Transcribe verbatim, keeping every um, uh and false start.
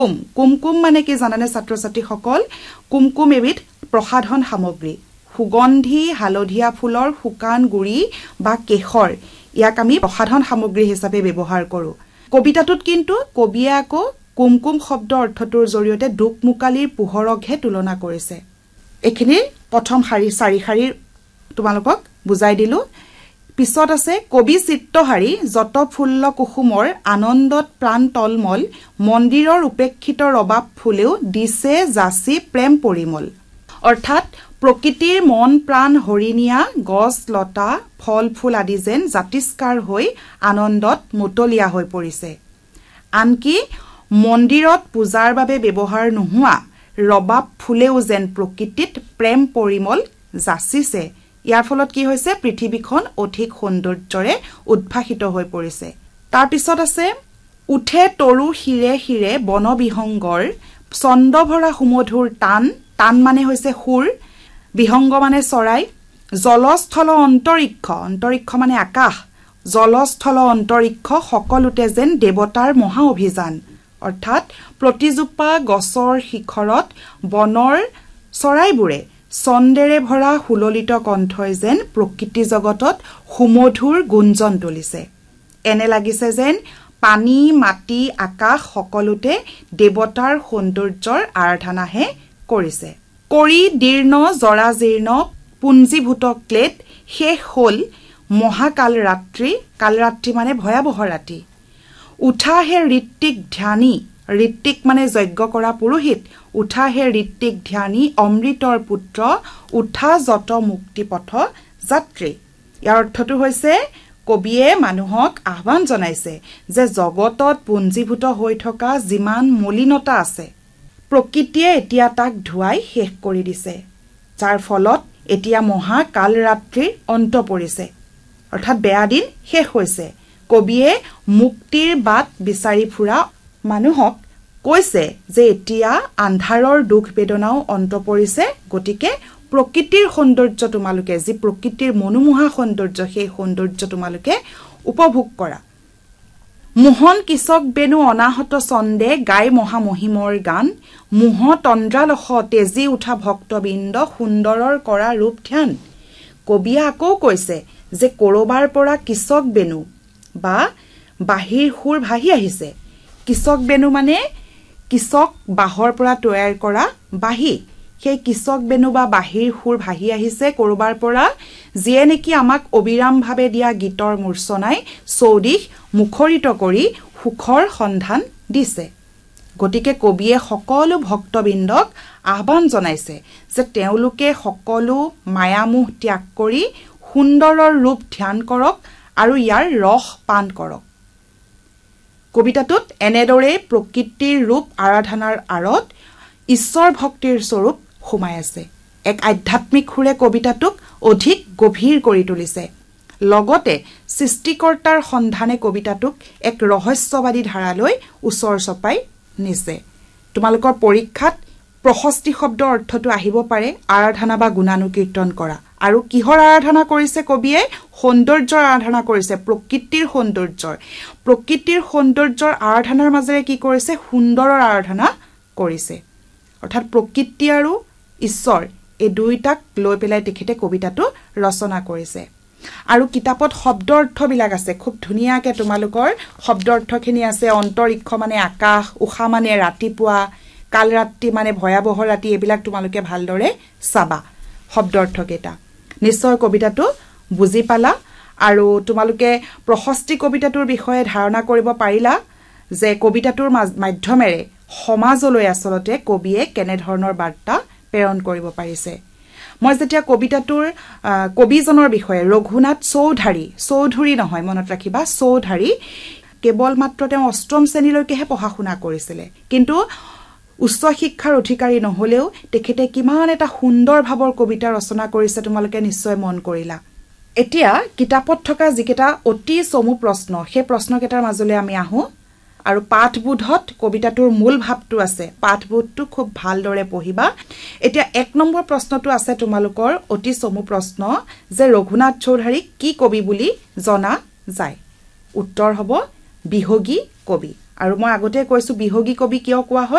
কুম কুমকুম মানে কি জানানে ছাত্ৰ ছাত্ৰী সকল কুমকুম এবিধ প্ৰসাধন সামগ্ৰী সুগন্ধি হালধীয়া ফুলৰ শুকান গুৰি বা কেশৰ ইয়াক আমি প্ৰসাধন সামগ্ৰী হিচাপে ব্যৱহাৰ কৰো কবিতাটোত কিন্তু কবিয়ে আকৌ কুমকুম শব্দ অৰ্থটোৰ জৰিয়তে দুখ মুকালিৰ পোহৰকহে তুলনা কৰিছে এখিনি প্ৰথম শাৰী চাৰি শাৰীৰ তোমালোকক বুজাই দিলো পিছত আছে কবি চিত্তহাৰী যত ফুল্ল কুসুমৰ আনন্দত প্ৰাণ তলমল মন্দিৰৰ উপেক্ষিত ৰবাব ফুলেও দিছে যাচি প্ৰেম পৰিমল অৰ্থাৎ প্ৰকৃতিৰ মন প্ৰাণ হৰিণিয়া গছ লতা ফল ফুল আদি যেন জাতিস্কাৰ হৈ আনন্দত মুতলিয়া হৈ পৰিছে আনকি মন্দিৰত পূজাৰ বাবে ব্যৱহাৰ নোহোৱা ৰবাব ফুলেও যেন প্ৰকৃতিত প্ৰেম পৰিমল যাচিছে ইয়াৰ ফলত কি হৈছে পৃথিৱীখন অধিক সৌন্দৰ্যৰে উদ্ভাসিত হৈ পৰিছে তাৰ পিছত আছে উঠে তৰু হিৰে হিৰে বনবিহংগৰ ছন্দভৰা সুমধুৰ টান টান মানে হৈছে সুৰ বিহংগ মানে চৰাই জলস্থল অন্তৰিক্ষ অন্তৰিক্ষ মানে আকাশ জলস্থল অন্তৰিক্ষ সকলোতে যেন দেৱতাৰ মহা অভিযান অৰ্থাৎ প্ৰতিজোপা গছৰ শিখৰত বনৰ চৰাইবোৰে ছন্দেৰে ভৰা হুললিত কণ্ঠই যেন প্ৰকৃতি জগতত সুমধুৰ গুঞ্জন তুলিছে এনে লাগিছে যেন পানী মাটি আকাশ সকলোতে দেৱতাৰ সৌন্দৰ্যৰ আৰাধনাহে কৰিছে কৰি দীৰ্ণ জৰাজীৰ্ণ পুঞ্জীভূত ক্লেদ শেষ হ'ল মহাকাল ৰাত্ৰি কাল ৰাত্ৰি মানে ভয়াবহ ৰাতি উঠা হে ঋত্বিক ধ্যানী ঋত্বিক মানে যজ্ঞ কৰা পুৰোহিত উঠা হে ঋত্বিক ধ্যানী অমৃতৰ পুত্ৰ উঠা যত মুক্তি পথ যাত্ৰী ইয়াৰ অৰ্থটো হৈছে কবিয়ে মানুহক আহ্বান জনাইছে যে জগতত পুঞ্জীভূত হৈ থকা যিমান মলিনতা আছে প্ৰকৃতিয়ে এতিয়া তাক ধুৱাই শেষ কৰি দিছে যাৰ ফলত এতিয়া মহা কাল ৰাত্ৰিৰ অন্ত পৰিছে অৰ্থাৎ বেয়া দিন শেষ হৈছে কবিয়ে মুক্তিৰ বাট বিচাৰি ফুৰা মানুহক কৈছে যে এতিয়া আন্ধাৰৰ দুখ বেদনাও অন্ত পৰিছে গতিকে প্ৰকৃতিৰ সৌন্দৰ্য তোমালোকে যি প্ৰকৃতিৰ মনোমোহা সৌন্দৰ্য সেই সৌন্দৰ্য তোমালোকে উপভোগ কৰা মোহন কিচক বেনু অনাহত ছন্দে গাই মহা মহিমৰ গান মোহ তন্দ্ৰালখ তেজি উঠা ভক্তবৃন্দ সুন্দৰৰ কৰা ৰূপ ধ্যান কবিয়ে আকৌ কৈছে যে কৰবাৰ পৰা কিচক বেনু বা বাহিৰ সুৰ ভাহি আহিছে কিচক বেনু মানে কিচক বাহৰ পৰা তৈয়াৰ কৰা বাহি সেই কিচক বেনু বা বাহিৰ সুৰ ভাহি আহিছে কৰবাৰ পৰা যিয়ে নেকি আমাক অবিৰামভাৱে দিয়া গীতৰ মূৰ্ছনাই চৌদিশ মুখৰিত কৰি সুখৰ সন্ধান দিছে গতিকে কবিয়ে সকলো ভক্তবৃন্দক আহ্বান জনাইছে যে তেওঁলোকে সকলো মায়ামোহ ত্যাগ কৰি সুন্দৰৰ ৰূপ ধ্যান কৰক আৰু ইয়াৰ ৰস পান কৰক কবিতাটোত এনেদৰে প্ৰকৃতিৰ ৰূপ আৰাধনাৰ আৰত ঈশ্বৰ ভক্তিৰ স্বৰূপ সোমাই আছে এক আধ্যাত্মিক সুৰে কবিতাটোক অধিক গভীৰ কৰি তুলিছে লগতে সৃষ্টিকৰ্তাৰ সন্ধানে কবিতাটোক এক ৰহস্যবাদী ধাৰালৈ ওচৰ চপাই নিছে তোমালোকৰ পৰীক্ষাত প্ৰশস্তি শব্দৰ অৰ্থটো আহিব পাৰে আৰাধনা বা গুণানুকীৰ্তন কৰা আৰু কিহৰ আৰাধনা কৰিছে কবিয়ে সৌন্দৰ্যৰ আৰাধনা কৰিছে প্ৰকৃতিৰ সৌন্দৰ্যৰ প্ৰকৃতিৰ সৌন্দৰ্যৰ আৰাধনাৰ মাজেৰে কি কৰিছে সুন্দৰৰ আৰাধনা কৰিছে অৰ্থাৎ প্ৰকৃতি আৰু ঈশ্বৰ এই দুইটাক লৈ পেলাই তেখেতে কবিতাটো ৰচনা কৰিছে আৰু কিতাপত শব্দ অৰ্থবিলাক আছে খুব ধুনীয়াকৈ তোমালোকৰ শব্দ অৰ্থখিনি আছে অন্তৰিক্ষ মানে আকাশ উষা মানে ৰাতিপুৱা কাল ৰাত্ৰি মানে ভয়াবহ ৰাতি এইবিলাক তোমালোকে ভালদৰে চাবা শব্দ অৰ্থকেইটা নিশ্চয় কবিতাটো বুজি পালা আৰু তোমালোকে প্ৰশস্তি কবিতাটোৰ বিষয়ে ধাৰণা কৰিব পাৰিলা যে কবিতাটোৰ মাধ্যমেৰে সমাজলৈ আচলতে কবিয়ে কেনে ধৰণৰ বাৰ্তা প্ৰেৰণ কৰিব পাৰিছে মই যেতিয়া কবিতাটোৰ কবিজনৰ বিষয়ে ৰঘুনাথ চৌধাৰী চৌধুৰী নহয় মনত ৰাখিবা চৌধাৰী কেৱল মাত্ৰ তেওঁ অষ্টম শ্ৰেণীলৈকেহে পঢ়া শুনা কৰিছিলে কিন্তু উচ্চ শিক্ষাৰ অধিকাৰী নহলেও তেখেতে কিমান এটা সুন্দৰ ভাৱৰ কবিতা ৰচনা কৰিছে তোমালোকে নিশ্চয় মন কৰিলা এতিয়া কিতাপত থকা যিকেইটা অতি চমু প্ৰশ্ন সেই প্ৰশ্নকেইটাৰ মাজলৈ আমি আহো আৰু পাঠবোধত কবিতাটোৰ মূল ভাৱটো আছে পাঠবোধটো খুব ভালদৰে পঢ়িবা এতিয়া এক নম্বৰ প্ৰশ্নটো আছে তোমালোকৰ অতি চমু প্ৰশ্ন যে ৰঘুনাথ চৌধাৰী কি কবি বুলি জনা যায় উত্তৰ হ'ব বিহগী কবি আৰু মই আগতে কৈছো বিহগী কবি কিয় কোৱা হয়